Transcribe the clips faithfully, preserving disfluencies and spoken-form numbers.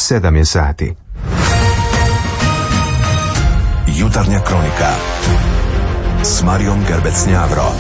sedam je sati. Jutarnja kronika s Marijom Gerbec-Njavro.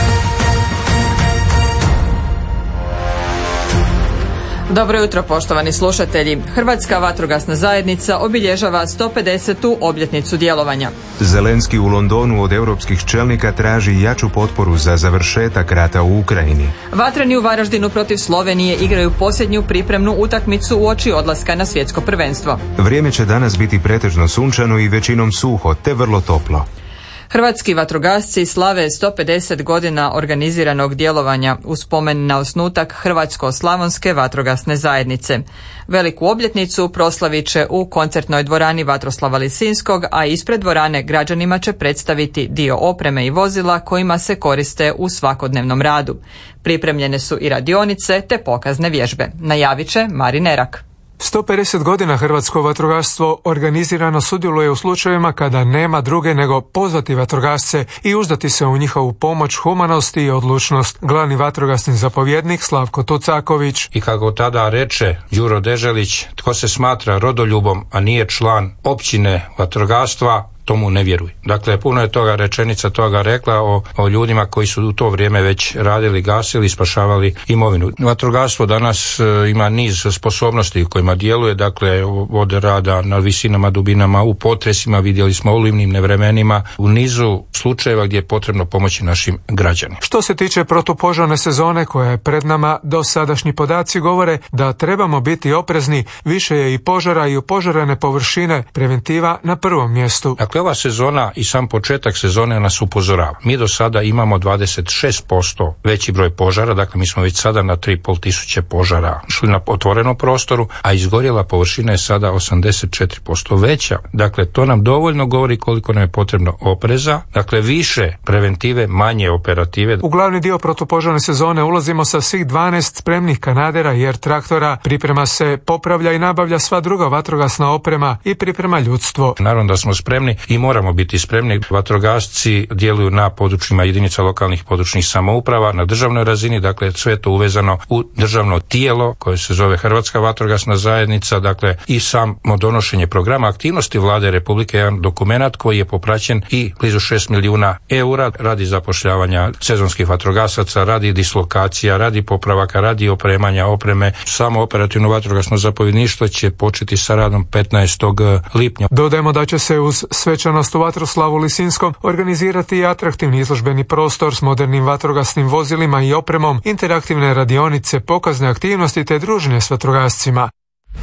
Dobro jutro, poštovani slušatelji. Hrvatska vatrogasna zajednica obilježava sto pedesetu obljetnicu djelovanja. Zelenski u Londonu od europskih čelnika traži jaču potporu za završetak rata u Ukrajini. Vatreni u Varaždinu protiv Slovenije igraju posljednju pripremnu utakmicu uoči odlaska na svjetsko prvenstvo. Vrijeme će danas biti pretežno sunčano i većinom suho, te vrlo toplo. Hrvatski vatrogasci slave sto pedeset godina organiziranog djelovanja u spomen na osnutak Hrvatsko-slavonske vatrogasne zajednice. Veliku obljetnicu proslavit će u koncertnoj dvorani Vatroslava Lisinskog, a ispred dvorane građanima će predstaviti dio opreme i vozila kojima se koriste u svakodnevnom radu. Pripremljene su i radionice te pokazne vježbe. Najavit će Marin Erak. sto pedeset godina hrvatsko vatrogastvo organizirano sudjeluje u slučajevima kada nema druge nego pozvati vatrogasce i uzdati se u njihovu pomoć, humanost i odlučnost. Glavni vatrogasni zapovjednik Slavko Tucaković. I kako tada reče Đuro Deželić, tko se smatra rodoljubom, a nije član općine vatrogastva, tomu ne vjeruj. Dakle, puno je toga rečenica toga rekla o, o ljudima koji su u to vrijeme već radili, gasili i spašavali imovinu. Vatrogastvo danas e, ima niz sposobnosti kojima djeluje, dakle, od rada na visinama, dubinama, u potresima, vidjeli smo u olujnim nevremenima, u nizu slučajeva gdje je potrebno pomoći našim građanima. Što se tiče protupožarne sezone koja je pred nama, dosadašnji podaci govore da trebamo biti oprezni, više je i požara i upožarene površine, preventiva na prvom mjestu. Dakle, ova sezona i sam početak sezone nas upozorava. Mi do sada imamo dvadeset šest posto veći broj požara, dakle mi smo već sada na tri i pol tisuće požara šli na otvorenom prostoru, a izgorjela površina je sada osamdeset četiri posto veća. Dakle, to nam dovoljno govori koliko nam je potrebno opreza, dakle više preventive, manje operative. U glavni dio protupožarne sezone ulazimo sa svih dvanaest spremnih kanadera i air traktora, priprema se, popravlja i nabavlja sva druga vatrogasna oprema i priprema ljudstvo. Naravno da smo spremni i moramo biti spremni. Vatrogasci djeluju na područjima jedinica lokalnih područnih samouprava, na državnoj razini, dakle sve to uvezano u državno tijelo koje se zove Hrvatska vatrogasna zajednica, dakle i samo donošenje programa aktivnosti Vlade Republike, jedan dokumenat koji je popraćen i blizu šest milijuna eura radi zapošljavanja sezonskih vatrogasaca, radi dislokacija, radi popravaka, radi opremanja opreme. Samo operativno vatrogasno zapovjedništvo će početi sa radom petnaestog lipnja. Dodajemo da će se uz svečanost u Vatroslavu Lisinskom organizirati i atraktivni izložbeni prostor s modernim vatrogasnim vozilima i opremom, interaktivne radionice, pokazne aktivnosti te druženje s vatrogascima.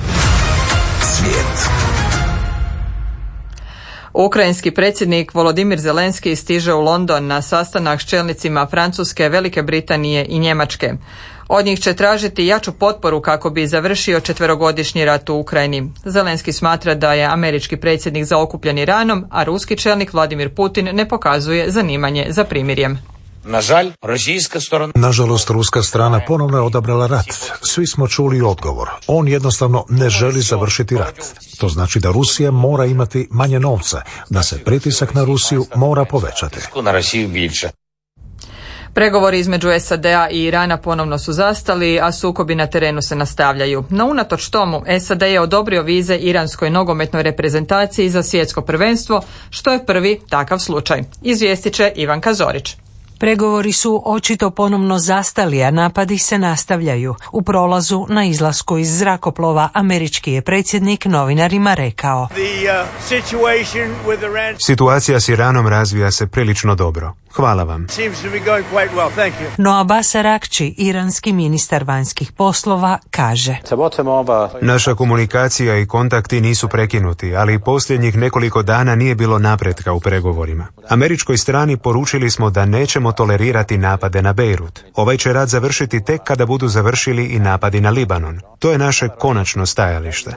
Svijet. Ukrajinski predsjednik Volodimir Zelenski stiže u London na sastanak s čelnicima Francuske, Velike Britanije i Njemačke. Od njih će tražiti jaču potporu kako bi završio četverogodišnji rat u Ukrajini. Zelenski smatra da je američki predsjednik zaokupljen Iranom, a ruski čelnik Vladimir Putin ne pokazuje zanimanje za primirjem. Nažalost, ruska strana ponovno je odabrala rat. Svi smo čuli odgovor. On jednostavno ne želi završiti rat. To znači da Rusija mora imati manje novca, da se pritisak na Rusiju mora povećati. Pregovori između S A D-a i Irana ponovno su zastali, a sukobi na terenu se nastavljaju. No unatoč tomu, S A D je odobrio vize iranskoj nogometnoj reprezentaciji za svjetsko prvenstvo, što je prvi takav slučaj. Izvijestit će Ivanka Zorić. Pregovori su očito ponovno zastali, a napadi se nastavljaju. U prolazu na izlasku iz zrakoplova američki je predsjednik novinarima rekao: Situacija s Iranom razvija se prilično dobro. Hvala vam. No Abbas Arakči, iranski ministar vanjskih poslova, kaže: Naša komunikacija i kontakti nisu prekinuti, ali posljednjih nekoliko dana nije bilo napretka u pregovorima. Američkoj strani poručili smo da nećemo tolerirati napade na Bejrut. Ovaj će rat završiti tek kada budu završili i napadi na Libanon. To je naše konačno stajalište.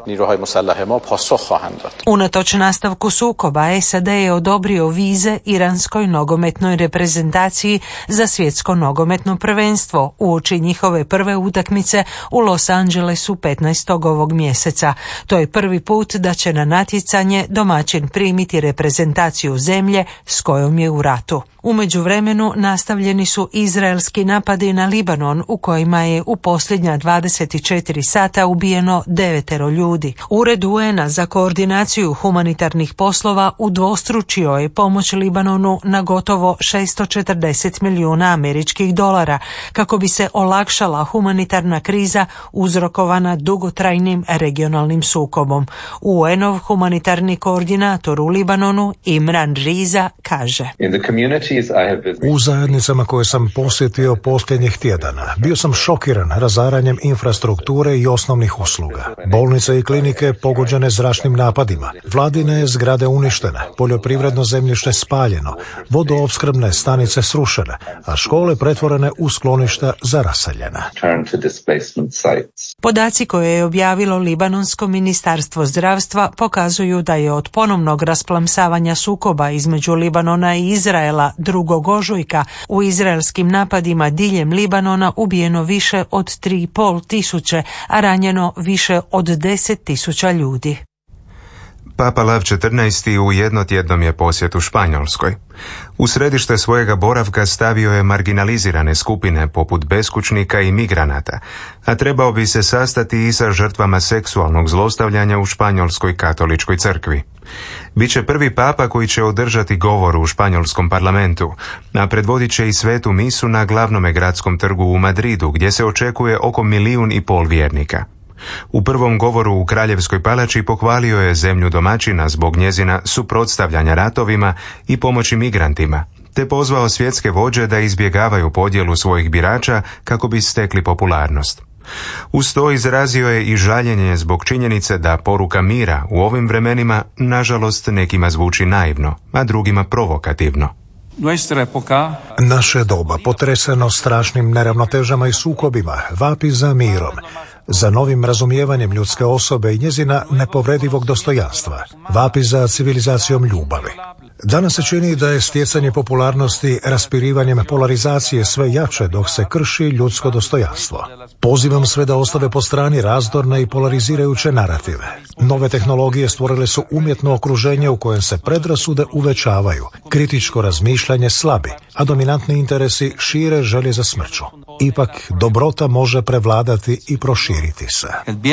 Unatoč nastavku sukoba, S A D je odobrio vize iranskoj nogometnoj reprezentaciji za svjetsko nogometno prvenstvo uoči njihove prve utakmice u Los Angelesu petnaestog ovog mjeseca. To je prvi put da će na natjecanje domaćin primiti reprezentaciju zemlje s kojom je u ratu. U međuvremenu nastavljeni su izraelski napadi na Libanon u kojima je u posljednja dvadeset četiri sata ubijeno devetero ljudi. Ured U N-a za koordinaciju humanitarnih poslova udvostručio je pomoć Libanonu na gotovo šesto četrdeset milijuna američkih dolara kako bi se olakšala humanitarna kriza uzrokovana dugotrajnim regionalnim sukobom. U N-ov humanitarni koordinator u Libanonu Imran Riza kaže: U zajednicama koje sam posjetio posljednjih tjedana bio sam šokiran razaranjem infrastrukture i osnovnih usluga. Bolnice i klinike pogođene zračnim napadima, vladine zgrade uništene, poljoprivredno zemljište spaljeno, vodoopskrbne stanice srušene, a škole pretvorene u skloništa za raseljena. Podaci koje je objavilo Libanonsko ministarstvo zdravstva pokazuju da je od ponovnog rasplamsavanja sukoba između Libanona i Izraela drugog ožujka u izraelskim napadima diljem Libanona ubijeno više od tri i pol tisuće, a ranjeno više od deset tisuća ljudi. Papa Lav četrnaesti u jednotjednom je posjetu Španjolskoj. U središte svojega boravka stavio je marginalizirane skupine poput beskućnika i migranata, a trebao bi se sastati i sa žrtvama seksualnog zlostavljanja u Španjolskoj katoličkoj crkvi. Biće prvi papa koji će održati govor u španjolskom parlamentu, a predvodit će i svetu misu na glavnome gradskom trgu u Madridu, gdje se očekuje oko milijun i pol vjernika. U prvom govoru u Kraljevskoj palači pohvalio je zemlju domaćina zbog njezina suprotstavljanja ratovima i pomoći migrantima, te pozvao svjetske vođe da izbjegavaju podjelu svojih birača kako bi stekli popularnost. Uz to izrazio je i žaljenje zbog činjenice da poruka mira u ovim vremenima nažalost nekima zvuči naivno, a drugima provokativno. Naše doba, potreseno strašnim neravnotežama i sukobima, vapi za mirom, za novim razumijevanjem ljudske osobe i njezina nepobredivog dostojanstva, vapi za civilizacijom ljubavi. Danas se čini da je stjecanje popularnosti raspirivanjem polarizacije sve jače dok se krši ljudsko dostojanstvo. Pozivam sve da ostave po strani razdorne i polarizirajuće narative. Nove tehnologije stvorile su umjetno okruženje u kojem se predrasude uvećavaju, kritičko razmišljanje slabi, a dominantni interesi šire želje za smrću. Ipak dobrota može prevladati i proširiti se.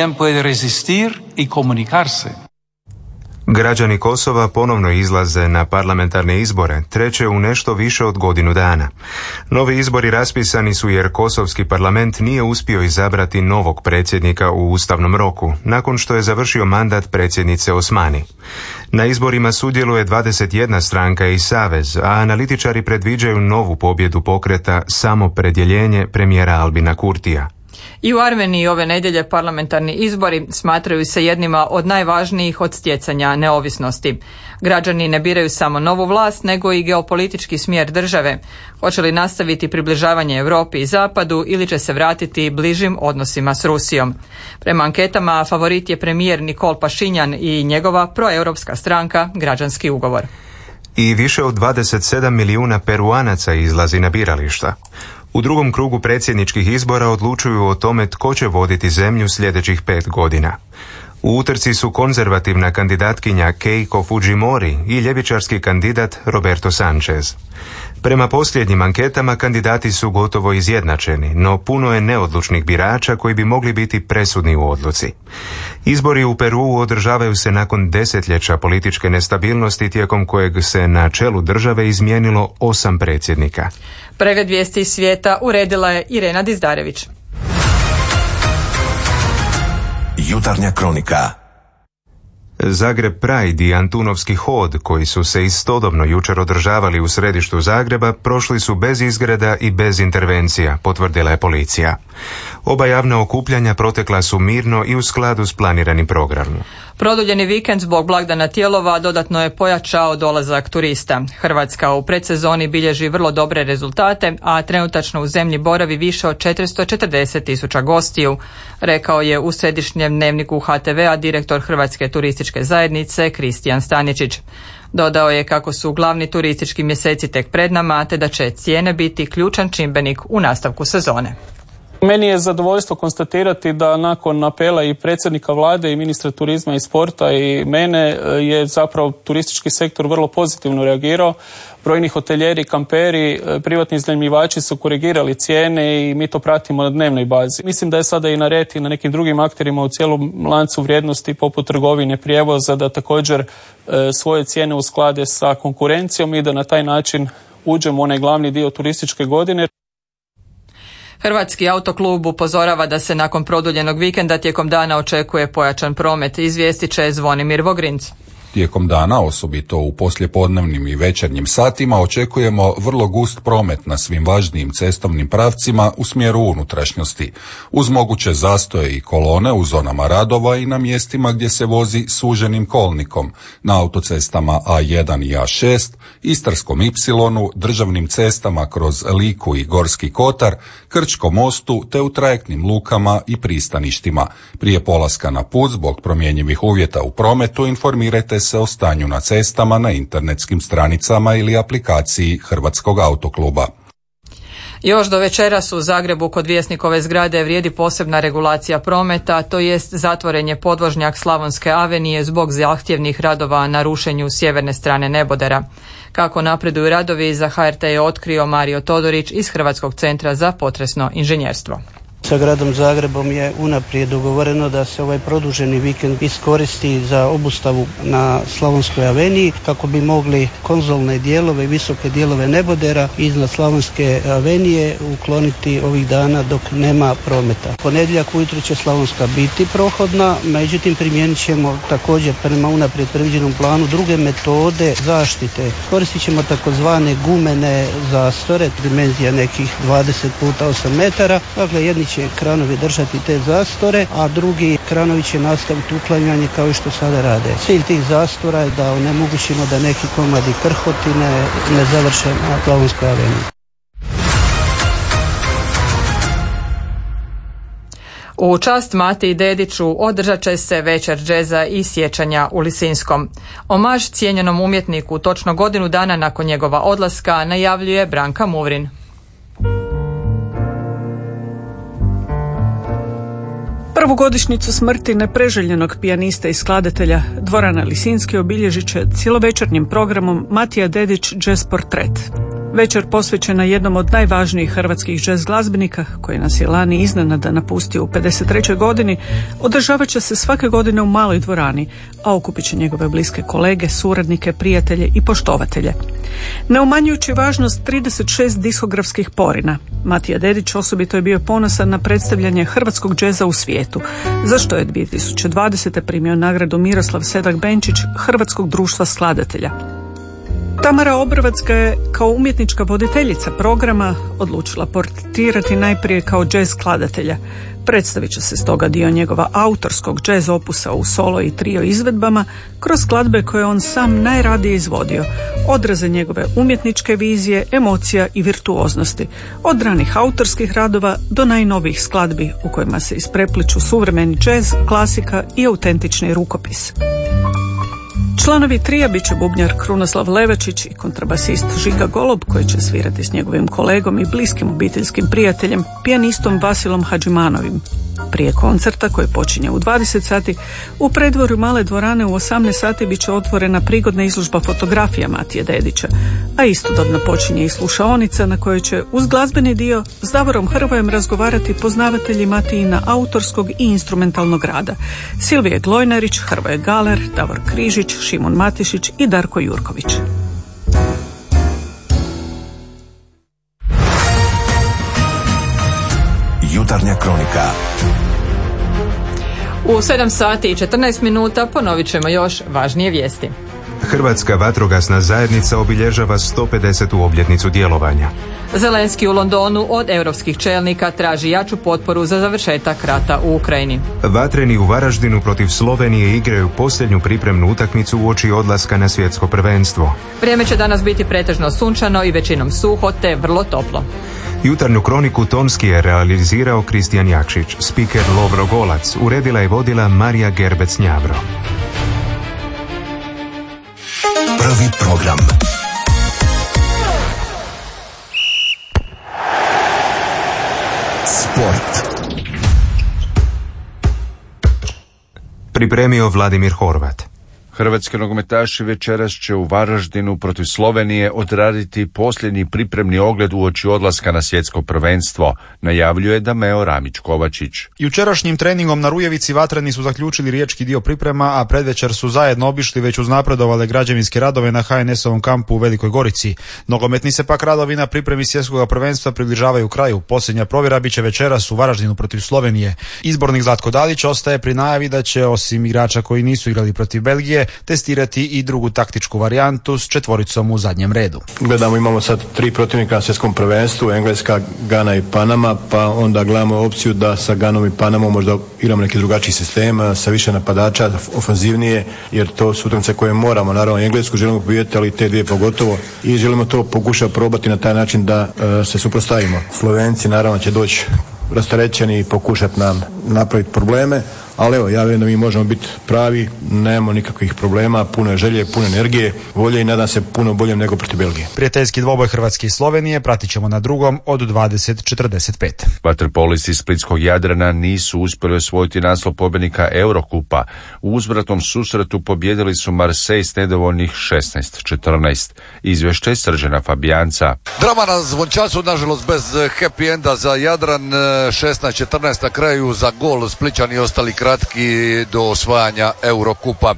Građani Kosova ponovno izlaze na parlamentarne izbore, treće u nešto više od godinu dana. Novi izbori raspisani su jer kosovski parlament nije uspio izabrati novog predsjednika u ustavnom roku, nakon što je završio mandat predsjednice Osmani. Na izborima sudjeluje dvadeset jedna stranka i savez, a analitičari predviđaju novu pobjedu pokreta Samopredjeljenje premijera Albina Kurtija. I u Armeniji ove nedjelje parlamentarni izbori smatraju se jednima od najvažnijih od stjecanja neovisnosti. Građani ne biraju samo novu vlast, nego i geopolitički smjer države. Hoće li nastaviti približavanje Europi i Zapadu ili će se vratiti bližim odnosima s Rusijom? Prema anketama favorit je premijer Nikol Pašinjan i njegova proeuropska stranka Građanski ugovor. I više od dvadeset sedam milijuna Peruanaca izlazi na birališta. U drugom krugu predsjedničkih izbora odlučuju o tome tko će voditi zemlju sljedećih pet godina. U utrci su konzervativna kandidatkinja Keiko Fujimori i ljevičarski kandidat Roberto Sanchez. Prema posljednjim anketama kandidati su gotovo izjednačeni, no puno je neodlučnih birača koji bi mogli biti presudni u odluci. Izbori u Peruu održavaju se nakon desetljeća političke nestabilnosti tijekom kojeg se na čelu države izmijenilo osam predsjednika. Pregled vijesti iz svijeta uredila je Irena Dizdarević. Jutarnja kronika. Zagreb Pride i Antunovski hod, koji su se istodobno jučer održavali u središtu Zagreba, prošli su bez izgreda i bez intervencija, potvrdila je policija. Oba javna okupljanja protekla su mirno i u skladu s planiranim programom. Produljeni vikend zbog blagdana Tijelova dodatno je pojačao dolazak turista. Hrvatska u predsezoni bilježi vrlo dobre rezultate, a trenutačno u zemlji boravi više od četiristo četrdeset tisuća gostiju, rekao je u središnjem dnevniku H T V-a direktor Hrvatske turističke zajednice Kristijan Staničić. Dodao je kako su glavni turistički mjeseci tek pred nama, te da će cijene biti ključan čimbenik u nastavku sezone. Meni je zadovoljstvo konstatirati da nakon apela i predsjednika vlade i ministra turizma i sporta i mene je zapravo turistički sektor vrlo pozitivno reagirao. Brojni hotelijeri, kamperi, privatni iznajmljivači su korigirali cijene i mi to pratimo na dnevnoj bazi. Mislim da je sada i na red i na nekim drugim akterima u cijelom lancu vrijednosti poput trgovine, prijevoza da također svoje cijene usklade sa konkurencijom i da na taj način uđemo u onaj glavni dio turističke godine. Hrvatski autoklub upozorava da se nakon produljenog vikenda tijekom dana očekuje pojačan promet, izvijestit će Zvonimir Vogrinc. Tijekom dana, osobito u poslijepodnevnim i večernjim satima, očekujemo vrlo gust promet na svim važnijim cestovnim pravcima u smjeru unutrašnjosti, uz moguće zastoje i kolone u zonama radova i na mjestima gdje se vozi suženim kolnikom, na autocestama A jedan i A šest, Istarskom ipsilonu, državnim cestama kroz Liku i Gorski kotar, Krčkom mostu te u trajektnim lukama i pristaništima. Prije polaska na put zbog promjenjivih uvjeta u prometu informirajte se o stanju na cestama na internetskim stranicama ili aplikaciji Hrvatskog autokluba. Još do večeras u Zagrebu kod Vjesnikove zgrade vrijedi posebna regulacija prometa, to jest zatvoren je podvožnjak Slavonske avenije zbog zahtjevnih radova na rušenju sjeverne strane nebodera. Kako napreduju radovi, za H R T je otkrio Mario Todorić iz Hrvatskog centra za potresno inženjerstvo. Sa gradom Zagrebom je unaprijed dogovoreno da se ovaj produženi vikend iskoristi za obustavu na Slavonskoj aveniji kako bi mogli konzolne dijelove i visoke dijelove nebodera iznad Slavonske avenije ukloniti ovih dana dok nema prometa. Ponedjeljak ujutro će Slavonska biti prohodna, međutim primijenit ćemo također prema unaprijed predviđenom planu druge metode zaštite. Koristit ćemo takozvane gumene zastore, dimenzija nekih dvadeset puta osam metara, dakle jedni će kranovi držati te zastore, a drugi kranovi će nastaviti uklanjanje kao što sada rade. Cilj tih zastora je da onemogućimo da neki komadi krhotine ne završe na Slavonskoj aveniji. U čast Mati Dediću održat će se večer džeza i sjećanja u Lisinskom. Omaž cijenjenom umjetniku točno godinu dana nakon njegova odlaska najavljuje Branka Muvrin. Prvu godišnjicu smrti nepreželjenog pijanista i skladatelja dvorana Lisinski obilježit će cjelovečernjim programom Matija Dedić Jazz Portret. Večer posvećena jednom od najvažnijih hrvatskih jazz glazbenika, koji nas je lani iznenada napustio u pedeset trećoj godini, održavat će se svake godine u maloj dvorani, a okupit će njegove bliske kolege, suradnike, prijatelje i poštovatelje. Ne umanjujući važnost trideset šest diskografskih porina, Matija Dedić osobito je bio ponosan na predstavljanje hrvatskog džeza u svijetu, za što je dvije tisuće dvadesete primio nagradu Miroslav Sedak-Benčić Hrvatskog društva skladatelja. Tamara Obrovac ga je kao umjetnička voditeljica programa odlučila portretirati najprije kao džez skladatelja. Predstavit će se stoga dio njegova autorskog džez opusa u solo i trio izvedbama kroz skladbe koje on sam najradije izvodio, odraze njegove umjetničke vizije, emocija i virtuoznosti, od ranih autorskih radova do najnovijih skladbi u kojima se isprepliču suvremeni džez, klasika i autentični rukopis. Članovi trija bit će bubnjar Krunoslav Levačić i kontrabasist Žiga Golob, koji će svirati s njegovim kolegom i bliskim obiteljskim prijateljem, pijanistom Vasilom Hadžimanovim. Prije koncerta, koji počinje u dvadeset sati, u predvorju male dvorane u osamnaest sati bit će otvorena prigodna izložba fotografija Matije Dedića, a istodobno počinje i slušaonica na kojoj će uz glazbeni dio s Davorom Hrvojem razgovarati poznavatelji Matijina autorskog i instrumentalnog rada: Silvije Glojnarić, Hrvoje Galer, Davor Križić, Šimon Matišić i Darko Jurković. Jutarnja kronika. U sedam sati i četrnaest minuta ponovit ćemo još važnije vijesti. Hrvatska vatrogasna zajednica obilježava sto pedesetu obljetnicu djelovanja. Zelenski u Londonu od europskih čelnika traži jaču potporu za završetak rata u Ukrajini. Vatreni u Varaždinu protiv Slovenije igraju posljednju pripremnu utakmicu uoči odlaska na svjetsko prvenstvo. Vrijeme će danas biti pretežno sunčano i većinom suho te vrlo toplo. Jutarnju kroniku tonski je realizirao Kristijan Jakšić, spiker Lovro Golac, uredila i vodila Marija Gerbec-Njavro. Prvi program. Sport. Pripremio Vladimir Horvat. Hrvatski nogometaši večeras će u Varaždinu protiv Slovenije odraditi posljednji pripremni ogled uoči odlaska na svjetsko prvenstvo, najavljuje Dameo Ramić-Kovačić. Jučerašnjim treningom na Rujevici vatreni su zaključili riječki dio priprema, a predvečer su zajedno obišli već uznapredovale građevinske radove na ha en es-ovom kampu u Velikoj Gorici. Nogometni se pak radovi na pripremi svjetskog prvenstva približavaju kraju. Posljednja provjera biće večeras u Varaždinu protiv Slovenije. Izbornik Zlatko Dalić ostaje pri najavi da će, osim igrača koji nisu igrali protiv Belgije, testirati i drugu taktičku varijantu s četvoricom u zadnjem redu. Gledamo, imamo sad tri protivnika na svjetskom prvenstvu, Engleska, Gana i Panama, pa onda gledamo opciju da sa Ganom i Panamom možda igramo neki drugačiji sistem, sa više napadača, ofanzivnije, jer to su utakmice koje moramo, naravno Englesku želimo pobijediti, ali te dvije pogotovo, i želimo to pokušati probati na taj način da uh, se suprotstavimo. Slovenci naravno će doći rasterećeni i pokušati nam napraviti probleme, ali evo, ja vjerujem da mi možemo biti pravi, nemamo nikakvih problema, puno je želje, puno energije, volje i nadam se puno boljem nego protiv Belgije. Prijateljski dvoboj Hrvatske i Slovenije pratit ćemo na drugom od dvadeset četrdeset pet. Vaterpolisti iz splitskog Jadrana nisu uspjeli osvojiti naslov pobjednika Eurokupa. U uzvratnom susretu pobjedili su Marseille s nedovoljnih šesnaest četrnaest. Izvješće Srđana Fabijanca. Drama na Zvončasu, nažalost bez happy enda za Jadran, šesnaest četrnaest na kraju za gol, Splićani ostali kratki do osvajanja Eurokupa.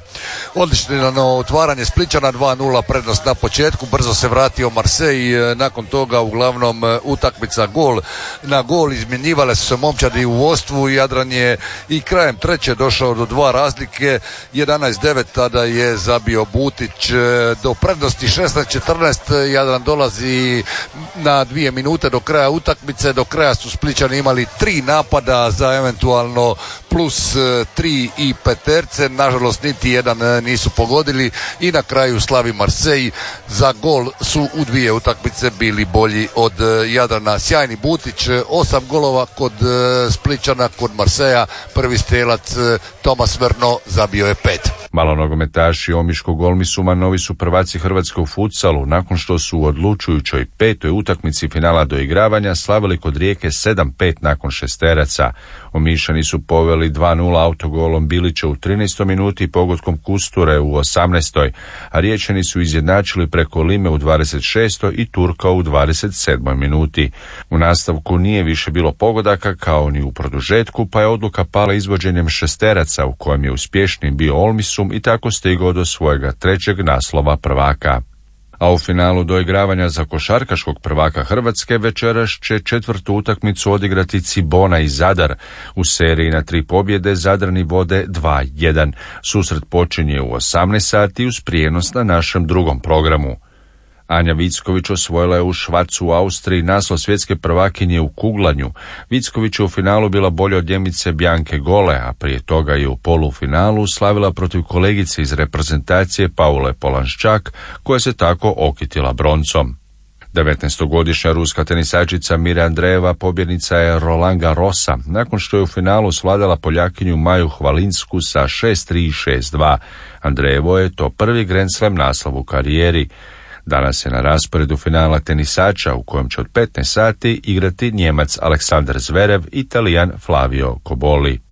Odlično otvaranje Splićana, dva nula prednost na početku, brzo se vratio Marseille, nakon toga uglavnom utakmica gol na gol, izmjenjivale su se momčadi u vodstvu, Jadran je i krajem treće došao do dva razlike, jedanaest devet tada je zabio Butić do prednosti šesnaest četrnaest. Jadran dolazi na dvije minute do kraja utakmice, do kraja su Splićani imali tri napada za eventualno plus tri i peterce, nažalost niti jedan nisu pogodili i na kraju slavi Marseille. Za gol su u dvije utakmice bili bolji od Jadrana. Sjajni Butić, osam golova kod Splićana, kod Marseja prvi strelac Tomas Verno zabio je pet. Malonogometaši omiškog Olmisuma novi su prvaci Hrvatske u futsalu nakon što su u odlučujućoj petoj utakmici finala doigravanja slavili kod Rijeke sedam pet nakon šesteraca. Omišani su poveli dva nula autogolom Bilića u trinaestoj minuti i pogodkom Kusture u osamnaestoj, a Riječani su izjednačili preko Lime u dvadeset šestoj i Turka u dvadeset sedmoj minuti. U nastavku nije više bilo pogodaka kao ni u produžetku, pa je odluka pala izvođenjem šesteraca u kojem je uspješniji bio Olmisum i tako stigao do svojega trećeg naslova prvaka. A u finalu doigravanja za košarkaškog prvaka Hrvatske večeras će četvrtu utakmicu odigrati Cibona i Zadar. U seriji na tri pobjede Zadrani vode dva jedan. Susret počinje u osamnaest sati uz prijenos na našem drugom programu. Anja Vicković osvojila je u Švarcu u Austriji naslov svjetske prvakinje u kuglanju. Vicković je u finalu bila bolja od Njemice Bjanke Gole, a prije toga je u polufinalu slavila protiv kolegice iz reprezentacije Paule Polanščak, koja se tako okitila broncom. devetnaestogodišnja ruska tenisačica Mira Andreeva pobjednica je Roland Garrosa, nakon što je u finalu svladala Poljakinju Maju Hvalinsku sa šest tri i šest dva. Andreevo je to prvi Grand Slam naslov u karijeri. Danas je na rasporedu finala tenisača u kojem će od petnaest sati igrati Njemac Aleksandar Zverev i Italijan Flavio Koboli.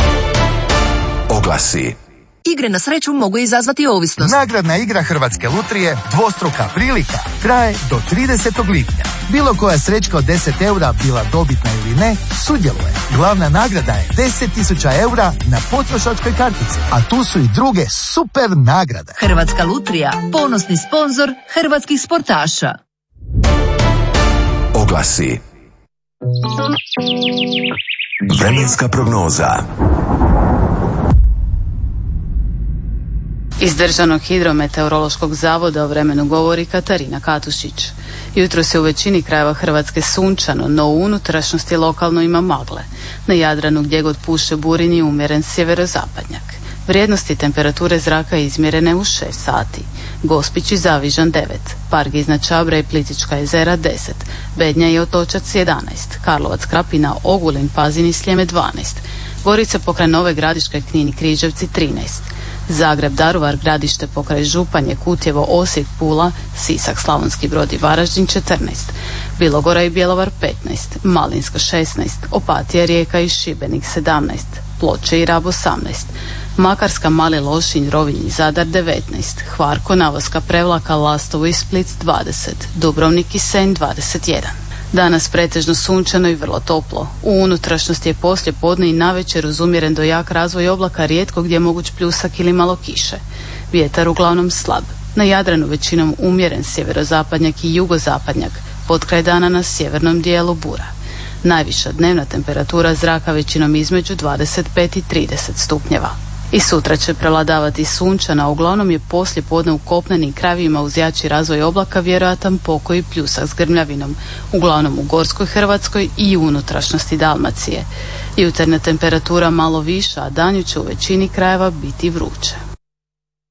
Oglasi. Igre na sreću mogu izazvati ovisnost. Nagradna igra Hrvatske lutrije Dvostruka prilika traje do tridesetog lipnja. Bilo koja srećka od deset eura, bila dobitna ili ne, sudjeluje. Glavna nagrada je deset tisuća eura na potrošačkoj kartici, a tu su i druge super nagrade. Hrvatska lutrija, ponosni sponzor hrvatskih sportaša. Oglasi. Vremenska prognoza. Iz Državnog hidrometeorološkog zavoda o vremenu govori Katarina Katušić. Jutro se u većini krajeva Hrvatske sunčano, no u unutrašnjosti lokalno ima magle. Na Jadranu gdje god puše burin i umjeren sjeverozapadnjak. Vrijednosti temperature zraka izmjerene u šest sati. Gospić i Zavižan devet, Park iznad Čabra i Plitvička jezera deset, Bednja i Otočac jedanaest, Karlovac, Krapina, Ogulin, Pazin i Sljeme dvanaest, Gorica pokraj Nove Gradiške, Knin i Križevci trinaest, Zagreb, Daruvar, Gradište pokraj Županje, Kutjevo, Osijek, Pula, Sisak, Slavonski Brod i Varaždin četrnaest, Bilogora i Bjelovar petnaest, Malinska šesnaest, Opatija, Rijeka i Šibenik sedamnaest, Ploče i Rab osamnaest, Makarska, Mali Lošinj, Rovinj i Zadar devetnaest, Hvar, Konavoska, Prevlaka, Lastovo i Split dvadeset, Dubrovnik i Senj dvadeset jedan. Danas pretežno sunčano i vrlo toplo. U unutrašnjosti je poslije podne i navečer uz umjeren do jak razvoj oblaka, rijetko gdje je moguć pljusak ili malo kiše. Vjetar uglavnom slab. Na Jadranu većinom umjeren sjeverozapadnjak i jugozapadnjak, potkraj dana na sjevernom dijelu bura. Najviša dnevna temperatura zraka većinom između dvadeset pet i trideset stupnjeva. I sutra će prevladavati sunčana, uglavnom je poslije podne u kopnenim krajevima uz jači razvoj oblaka vjerojatan pokoj i pljusak s grmljavinom, uglavnom u Gorskoj Hrvatskoj i u unutrašnjosti Dalmacije. Jutarnja temperatura malo viša, a danju će u većini krajeva biti vruće.